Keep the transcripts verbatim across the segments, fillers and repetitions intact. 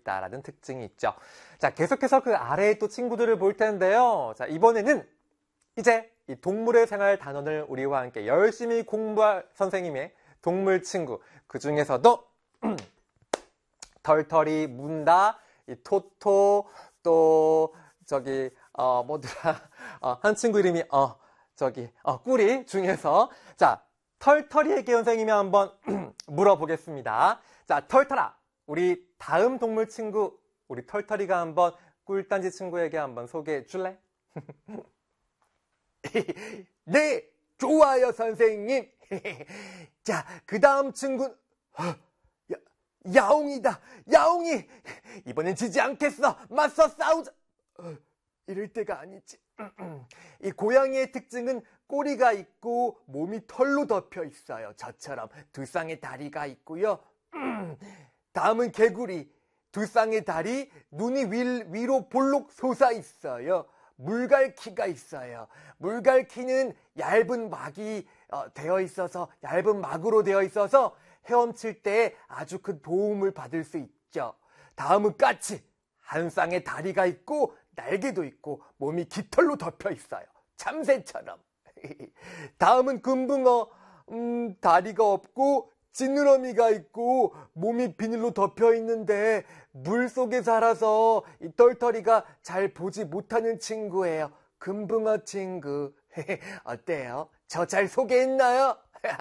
있다라는 특징이 있죠. 자, 계속해서 그 아래에 또 친구들을 볼 텐데요. 자, 이번에는 이제 이 동물의 생활 단원을 우리와 함께 열심히 공부할 선생님의 동물 친구, 그 중에서도 털털이, 문다, 이 토토, 또 저기 어 뭐더라 어, 한 친구 이름이 어 저기 어 꾸리 중에서 자 털털이에게 선생님이 한번 물어보겠습니다. 자, 털털아, 우리 다음 동물 친구 우리 털털이가 한번 꿀단지 친구에게 한번 소개해 줄래? 네, 좋아요, 선생님. 자, 그 다음 친구는 야, 야옹이다. 야옹이. 이번엔 지지 않겠어. 맞서 싸우자. 어, 이럴 때가 아니지. 이 고양이의 특징은 꼬리가 있고 몸이 털로 덮여 있어요. 저처럼 두 쌍의 다리가 있고요. 다음은 개구리. 두 쌍의 다리, 눈이 위, 위로 볼록 솟아 있어요. 물갈퀴가 있어요. 물갈퀴는 얇은 막이 어, 되어 있어서 얇은 막으로 되어 있어서 헤엄칠 때 아주 큰 도움을 받을 수 있죠. 다음은 까치. 한 쌍의 다리가 있고 날개도 있고 몸이 깃털로 덮여 있어요. 참새처럼. 다음은 금붕어. 음, 다리가 없고 지느러미가 있고 몸이 비닐로 덮여 있는데 물속에 살아서 이 털털이가 잘 보지 못하는 친구예요. 금붕어 친구. 어때요? 저 잘 소개했나요?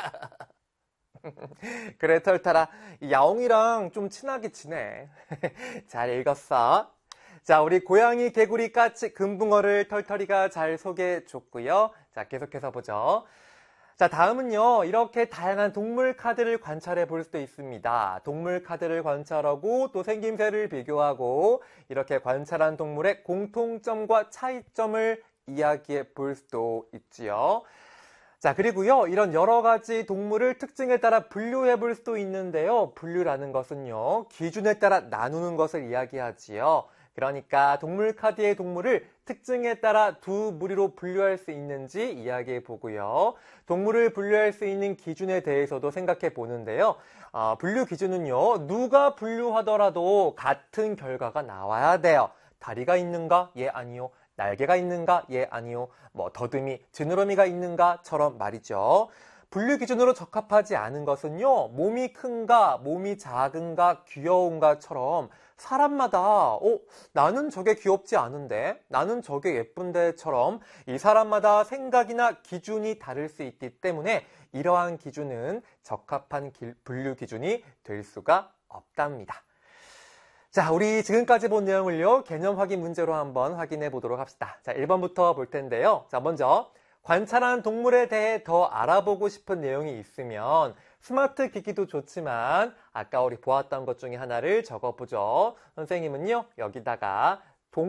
그래, 털털아, 야옹이랑 좀 친하게 지내. 잘 읽었어. 자, 우리 고양이, 개구리, 까치, 금붕어를 털털이가 잘 소개해 줬고요. 자, 계속해서 보죠. 자, 다음은요, 이렇게 다양한 동물 카드를 관찰해 볼 수도 있습니다. 동물 카드를 관찰하고 또 생김새를 비교하고 이렇게 관찰한 동물의 공통점과 차이점을 이야기해 볼 수도 있지요. 자, 그리고요, 이런 여러 가지 동물을 특징에 따라 분류해 볼 수도 있는데요. 분류라는 것은요, 기준에 따라 나누는 것을 이야기하지요. 그러니까 동물 카드의 동물을 특징에 따라 두 무리로 분류할 수 있는지 이야기해 보고요. 동물을 분류할 수 있는 기준에 대해서도 생각해 보는데요. 어, 분류 기준은요, 누가 분류하더라도 같은 결과가 나와야 돼요. 다리가 있는가? 예, 아니요. 날개가 있는가? 예, 아니요. 뭐 더듬이, 지느러미가 있는가?처럼 말이죠. 분류 기준으로 적합하지 않은 것은요, 몸이 큰가, 몸이 작은가, 귀여운가처럼 사람마다 어, 나는 저게 귀엽지 않은데, 나는 저게 예쁜데처럼 이 사람마다 생각이나 기준이 다를 수 있기 때문에 이러한 기준은 적합한 기, 분류 기준이 될 수가 없답니다. 자, 우리 지금까지 본 내용을요, 개념 확인 문제로 한번 확인해 보도록 합시다. 자, 일 번부터 볼 텐데요. 자, 먼저 관찰한 동물에 대해 더 알아보고 싶은 내용이 있으면 스마트 기기도 좋지만 아까 우리 보았던 것 중에 하나를 적어보죠. 선생님은요, 여기다가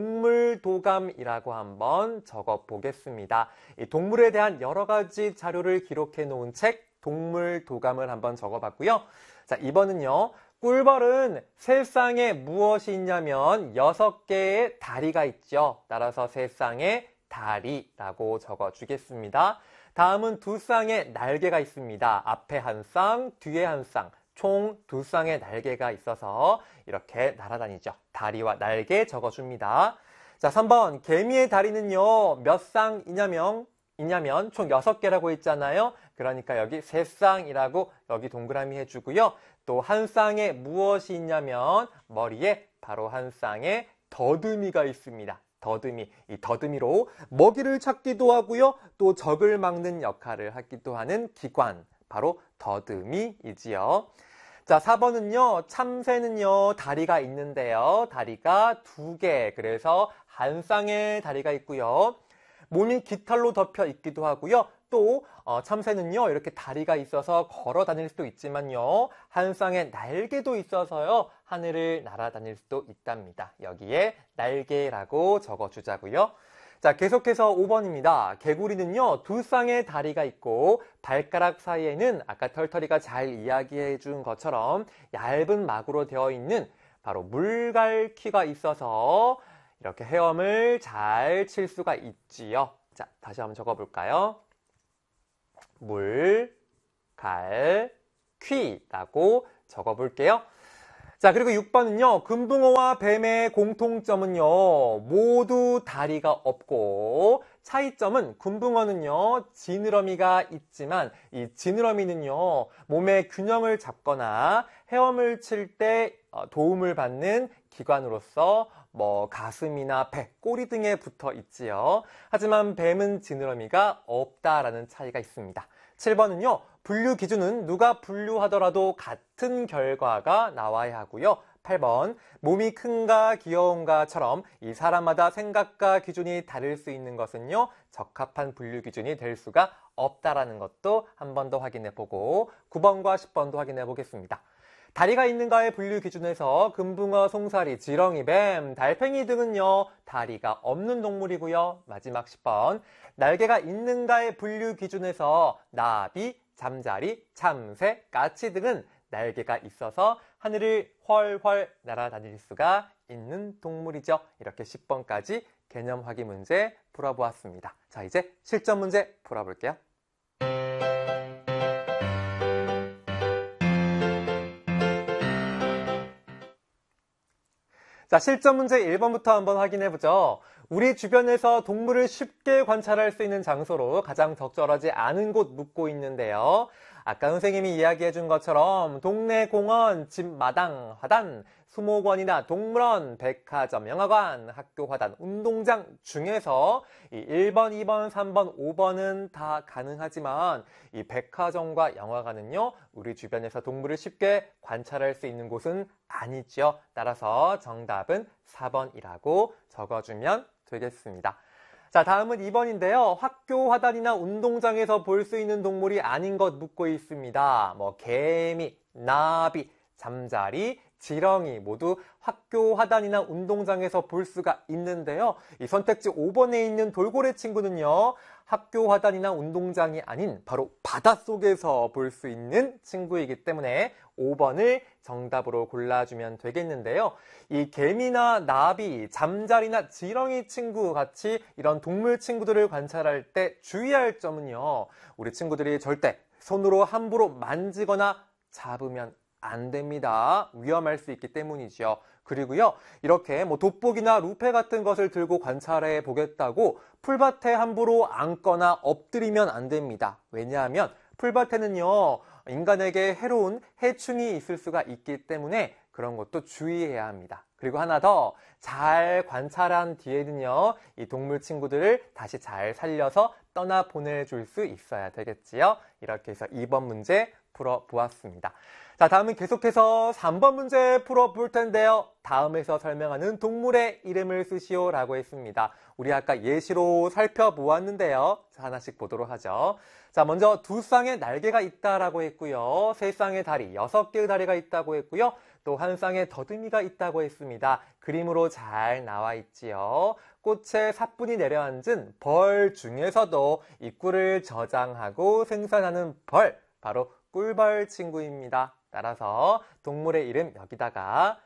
동물도감이라고 한번 적어보겠습니다. 이 동물에 대한 여러 가지 자료를 기록해 놓은 책 동물도감을 한번 적어봤고요. 자, 이 번은요. 꿀벌은 세 쌍에 무엇이 있냐면 여섯 개의 다리가 있죠. 따라서 세 쌍의 다리라고 적어주겠습니다. 다음은 두 쌍의 날개가 있습니다. 앞에 한 쌍, 뒤에 한 쌍, 총 두 쌍의 날개가 있어서 이렇게 날아다니죠. 다리와 날개 적어줍니다. 자, 삼 번 개미의 다리는요, 몇 쌍이냐면 있냐면 총 여섯 개라고 했잖아요. 그러니까 여기 세 쌍이라고 여기 동그라미 해주고요. 또 한 쌍에 무엇이 있냐면 머리에 바로 한 쌍의 더듬이가 있습니다. 더듬이, 이 더듬이로 먹이를 찾기도 하고요. 또 적을 막는 역할을 하기도 하는 기관, 바로 더듬이이지요. 자, 사 번은요. 참새는요. 다리가 있는데요. 다리가 두 개, 그래서 한 쌍의 다리가 있고요. 몸이 깃털로 덮여 있기도 하고요. 또 어, 참새는요, 이렇게 다리가 있어서 걸어 다닐 수도 있지만요, 한 쌍의 날개도 있어서요, 하늘을 날아다닐 수도 있답니다. 여기에 날개라고 적어주자고요. 자, 계속해서 오 번입니다. 개구리는요, 두 쌍의 다리가 있고 발가락 사이에는 아까 털털이가 잘 이야기해 준 것처럼 얇은 막으로 되어 있는 바로 물갈퀴가 있어서 이렇게 헤엄을 잘 칠 수가 있지요. 자, 다시 한번 적어볼까요? 물, 갈, 퀴라고 적어볼게요. 자, 그리고 육 번은요, 금붕어와 뱀의 공통점은요, 모두 다리가 없고, 차이점은 금붕어는요, 지느러미가 있지만, 이 지느러미는요, 몸의 균형을 잡거나 헤엄을 칠 때 도움을 받는 기관으로서 뭐 가슴이나 배, 꼬리 등에 붙어 있지요. 하지만 뱀은 지느러미가 없다라는 차이가 있습니다. 칠 번은요, 분류 기준은 누가 분류하더라도 같은 결과가 나와야 하고요. 팔 번, 몸이 큰가 귀여운가처럼 이 사람마다 생각과 기준이 다를 수 있는 것은요, 적합한 분류 기준이 될 수가 없다라는 것도 한 번 더 확인해 보고 구 번과 십 번도 확인해 보겠습니다. 다리가 있는가의 분류 기준에서 금붕어, 송사리, 지렁이, 뱀, 달팽이 등은요, 다리가 없는 동물이고요. 마지막 십 번, 날개가 있는가의 분류 기준에서 나비, 잠자리, 참새, 까치 등은 날개가 있어서 하늘을 훨훨 날아다닐 수가 있는 동물이죠. 이렇게 십 번까지 개념 확인 문제 풀어보았습니다. 자, 이제 실전 문제 풀어볼게요. 자, 실전 문제 일 번부터 한번 확인해 보죠. 우리 주변에서 동물을 쉽게 관찰할 수 있는 장소로 가장 적절하지 않은 곳 묻고 있는데요. 아까 선생님이 이야기해 준 것처럼 동네 공원, 집 마당, 화단, 수목원이나 동물원, 백화점, 영화관, 학교 화단, 운동장 중에서 이 일 번, 이 번, 삼 번, 오 번은 다 가능하지만 이 백화점과 영화관은요, 우리 주변에서 동물을 쉽게 관찰할 수 있는 곳은 아니죠. 따라서 정답은 사 번이라고 적어주면 되겠습니다. 자, 다음은 이 번인데요. 학교 화단이나 운동장에서 볼 수 있는 동물이 아닌 것 묻고 있습니다. 뭐 개미, 나비, 잠자리, 지렁이 모두 학교 화단이나 운동장에서 볼 수가 있는데요. 이 선택지 오 번에 있는 돌고래 친구는요, 학교 화단이나 운동장이 아닌 바로 바닷속에서 볼 수 있는 친구이기 때문에 오 번을 정답으로 골라주면 되겠는데요. 이 개미나 나비, 잠자리나 지렁이 친구 같이 이런 동물 친구들을 관찰할 때 주의할 점은요, 우리 친구들이 절대 손으로 함부로 만지거나 잡으면 안 됩니다. 위험할 수 있기 때문이죠. 그리고요, 이렇게 뭐 돋보기나 루페 같은 것을 들고 관찰해 보겠다고 풀밭에 함부로 앉거나 엎드리면 안 됩니다. 왜냐하면 풀밭에는요, 인간에게 해로운 해충이 있을 수가 있기 때문에 그런 것도 주의해야 합니다. 그리고 하나 더, 잘 관찰한 뒤에는요, 이 동물 친구들을 다시 잘 살려서 떠나 보내줄 수 있어야 되겠지요. 이렇게 해서 이 번 문제 풀어보았습니다. 자, 다음은 계속해서 삼 번 문제 풀어볼 텐데요. 다음에서 설명하는 동물의 이름을 쓰시오 라고 했습니다. 우리 아까 예시로 살펴보았는데요. 자, 하나씩 보도록 하죠. 자, 먼저 두 쌍의 날개가 있다라고 했고요. 세 쌍의 다리, 여섯 개의 다리가 있다고 했고요. 또 한 쌍의 더듬이가 있다고 했습니다. 그림으로 잘 나와 있지요. 꽃에 사뿐히 내려앉은 벌 중에서도 이 꿀을 저장하고 생산하는 벌, 바로 꿀벌 친구입니다. 따라서 동물의 이름 여기다가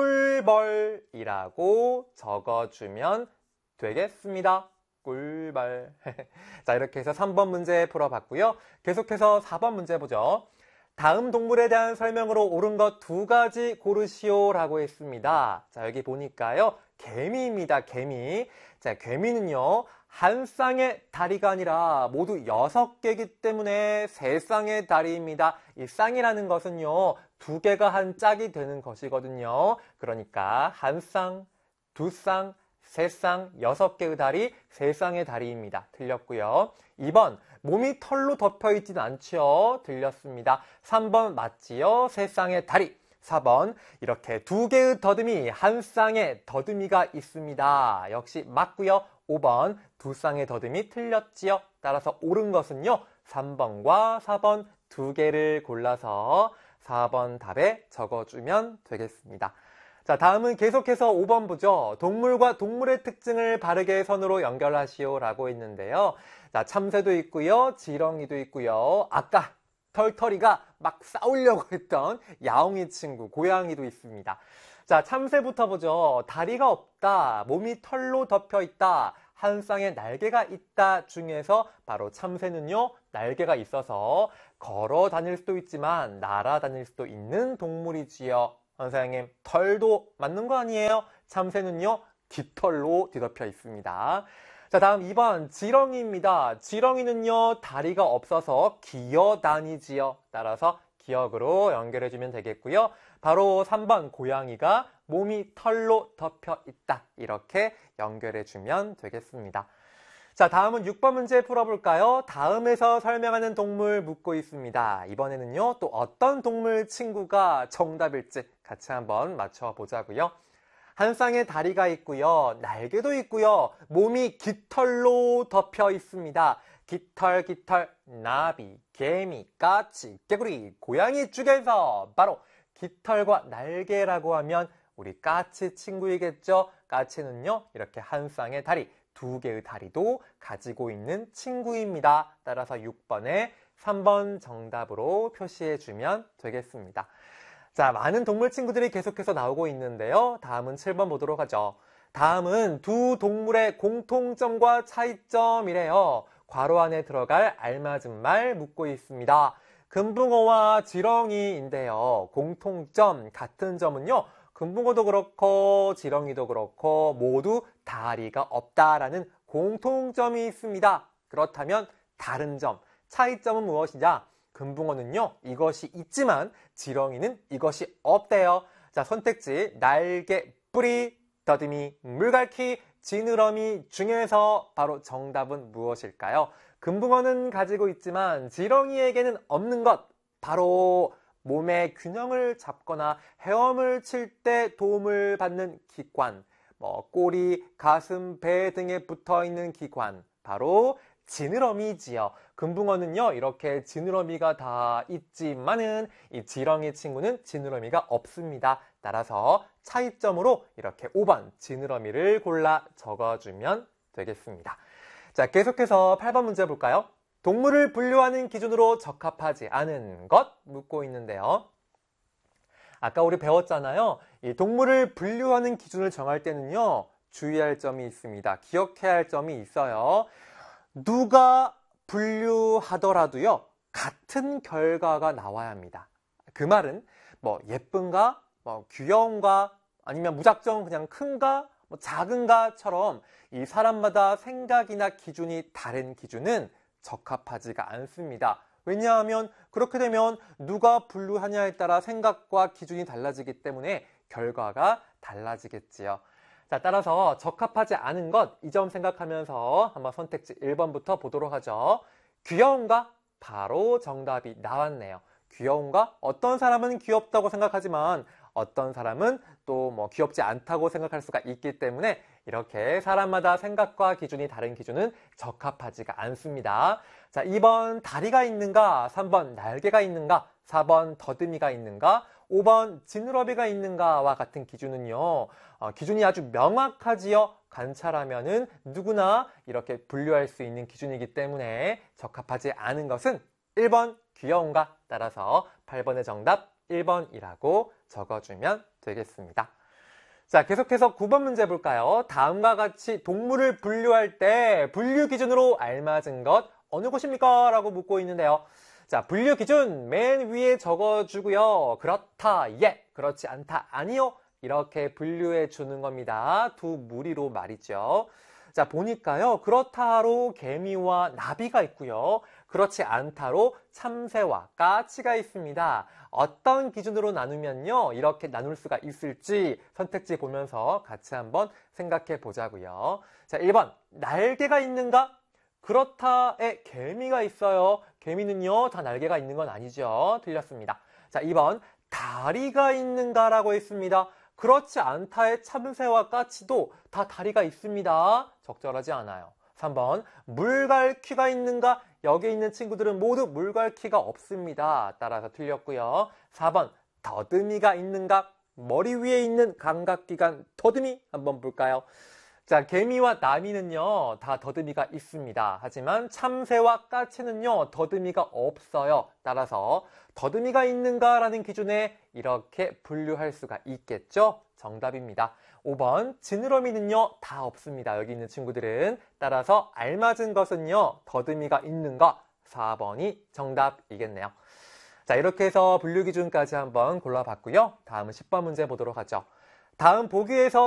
꿀벌이라고 적어주면 되겠습니다. 꿀벌. 자, 이렇게 해서 삼 번 문제 풀어봤고요. 계속해서 사 번 문제 보죠. 다음 동물에 대한 설명으로 옳은 것 두 가지 고르시오 라고 했습니다. 자, 여기 보니까요, 개미입니다. 개미. 자, 개미는요, 한 쌍의 다리가 아니라 모두 여섯 개이기 때문에 세 쌍의 다리입니다. 이 쌍이라는 것은요, 두 개가 한 짝이 되는 것이거든요. 그러니까 한 쌍, 두 쌍, 세 쌍, 여섯 개의 다리, 세 쌍의 다리입니다. 틀렸고요. 이 번, 몸이 털로 덮여 있지는 않죠. 틀렸습니다. 삼 번 맞지요. 세 쌍의 다리. 사 번, 이렇게 두 개의 더듬이, 한 쌍의 더듬이가 있습니다. 역시 맞고요. 오 번, 두 쌍의 더듬이 틀렸지요. 따라서 옳은 것은요, 삼 번과 사 번 두 개를 골라서 사 번 답에 적어주면 되겠습니다. 자, 다음은 계속해서 오 번 보죠. 동물과 동물의 특징을 바르게 선으로 연결하시오 라고 했는데요. 자, 참새도 있고요. 지렁이도 있고요. 아까 털털이가 막 싸우려고 했던 야옹이 친구, 고양이도 있습니다. 자, 참새부터 보죠. 다리가 없다, 몸이 털로 덮여 있다, 한 쌍의 날개가 있다 중에서 바로 참새는요, 날개가 있어서 걸어 다닐 수도 있지만 날아 다닐 수도 있는 동물이지요. 선생님, 털도 맞는 거 아니에요? 참새는요, 깃털로 뒤덮여 있습니다. 자, 다음 이 번 지렁이입니다. 지렁이는요, 다리가 없어서 기어다니지요. 따라서 기억으로 연결해주면 되겠고요. 바로 삼 번 고양이가 몸이 털로 덮여 있다. 이렇게 연결해주면 되겠습니다. 자, 다음은 육 번 문제 풀어볼까요? 다음에서 설명하는 동물 묻고 있습니다. 이번에는요, 또 어떤 동물 친구가 정답일지 같이 한번 맞춰보자고요. 한 쌍의 다리가 있고요. 날개도 있고요. 몸이 깃털로 덮여 있습니다. 깃털, 깃털, 나비, 개미, 까치, 개구리, 고양이 중에서 바로 깃털과 날개라고 하면 우리 까치 친구이겠죠? 까치는요, 이렇게 한 쌍의 다리, 두 개의 다리도 가지고 있는 친구입니다. 따라서 육 번에 삼 번 정답으로 표시해주면 되겠습니다. 자, 많은 동물 친구들이 계속해서 나오고 있는데요. 다음은 칠 번 보도록 하죠. 다음은 두 동물의 공통점과 차이점이래요. 괄호 안에 들어갈 알맞은 말 묻고 있습니다. 금붕어와 지렁이인데요. 공통점, 같은 점은요. 금붕어도 그렇고 지렁이도 그렇고 모두 다리가 없다라는 공통점이 있습니다. 그렇다면 다른 점, 차이점은 무엇이냐? 금붕어는요, 이것이 있지만 지렁이는 이것이 없대요. 자, 선택지, 날개, 뿌리, 더듬이, 물갈퀴, 지느러미 중에서 바로 정답은 무엇일까요? 금붕어는 가지고 있지만 지렁이에게는 없는 것, 바로 몸의 균형을 잡거나 헤엄을 칠 때 도움을 받는 기관, 뭐 꼬리, 가슴, 배 등에 붙어 있는 기관, 바로 지느러미지요. 금붕어는요, 이렇게 지느러미가 다 있지만은 이 지렁이 친구는 지느러미가 없습니다. 따라서 차이점으로 이렇게 오 번 지느러미를 골라 적어주면 되겠습니다. 자, 계속해서 팔 번 문제 볼까요? 동물을 분류하는 기준으로 적합하지 않은 것 묻고 있는데요. 아까 우리 배웠잖아요. 이 동물을 분류하는 기준을 정할 때는요, 주의할 점이 있습니다. 기억해야 할 점이 있어요. 누가 분류하더라도요, 같은 결과가 나와야 합니다. 그 말은 뭐 예쁜가, 뭐 귀여운가, 아니면 무작정 그냥 큰가, 뭐 작은가처럼 이 사람마다 생각이나 기준이 다른 기준은 적합하지가 않습니다. 왜냐하면 그렇게 되면 누가 분류하냐에 따라 생각과 기준이 달라지기 때문에 결과가 달라지겠지요. 자, 따라서 적합하지 않은 것, 이 점 생각하면서 한번 선택지 일 번부터 보도록 하죠. 귀여운가? 바로 정답이 나왔네요. 귀여운가? 어떤 사람은 귀엽다고 생각하지만 어떤 사람은 또 뭐 귀엽지 않다고 생각할 수가 있기 때문에 이렇게 사람마다 생각과 기준이 다른 기준은 적합하지가 않습니다. 자, 이 번 다리가 있는가? 삼 번 날개가 있는가? 사 번 더듬이가 있는가? 오 번 지느러미가 있는가와 같은 기준은요, 어, 기준이 아주 명확하지요. 관찰하면은 누구나 이렇게 분류할 수 있는 기준이기 때문에 적합하지 않은 것은 일 번 귀여운가? 따라서 팔 번의 정답 일 번이라고 적어주면 되겠습니다. 자, 계속해서 구 번 문제 볼까요? 다음과 같이 동물을 분류할 때 분류 기준으로 알맞은 것 어느 것입니까? 라고 묻고 있는데요. 자, 분류 기준 맨 위에 적어주고요. 그렇다, 예, 그렇지 않다, 아니요. 이렇게 분류해 주는 겁니다. 두 무리로 말이죠. 자, 보니까요. 그렇다로 개미와 나비가 있고요. 그렇지 않다로 참새와 까치가 있습니다. 어떤 기준으로 나누면요, 이렇게 나눌 수가 있을지 선택지 보면서 같이 한번 생각해 보자고요. 자, 일 번 날개가 있는가? 그렇다에 개미가 있어요. 개미는요, 다 날개가 있는 건 아니죠. 틀렸습니다. 자, 이 번 다리가 있는가라고 했습니다. 그렇지 않다의 참새와 까치도 다 다리가 있습니다. 적절하지 않아요. 삼 번 물갈퀴가 있는가? 여기 있는 친구들은 모두 물갈퀴가 없습니다. 따라서 틀렸고요. 사 번 더듬이가 있는가? 머리 위에 있는 감각기관 더듬이 한번 볼까요? 자, 개미와 나비는요, 다 더듬이가 있습니다. 하지만 참새와 까치는요, 더듬이가 없어요. 따라서 더듬이가 있는가라는 기준에 이렇게 분류할 수가 있겠죠? 정답입니다. 오 번 지느러미는요, 다 없습니다. 여기 있는 친구들은. 따라서 알맞은 것은요, 더듬이가 있는가? 사 번이 정답이겠네요. 자, 이렇게 해서 분류 기준까지 한번 골라봤고요. 다음은 십 번 문제 보도록 하죠. 다음 보기에서